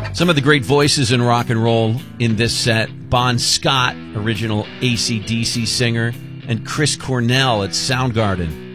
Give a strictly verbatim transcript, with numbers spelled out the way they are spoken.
Some of the great voices in rock and roll in this set: Bon Scott, original A C D C singer, and Chris Cornell at Soundgarden.